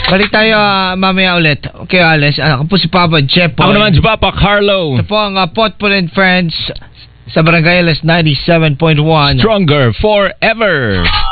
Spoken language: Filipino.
Balik tayo mamaya ulit. Okay, Alice. Ako po si Papa Jeff. Ako naman si Papa Carlo. Ito po ang Potpon and Friends sa Barangay Alas 97.1. Stronger forever.